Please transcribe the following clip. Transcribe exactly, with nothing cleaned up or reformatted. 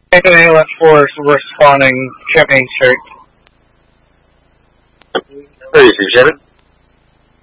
Ambulance force responding, Chip Main Street. thirty-six, Shannon.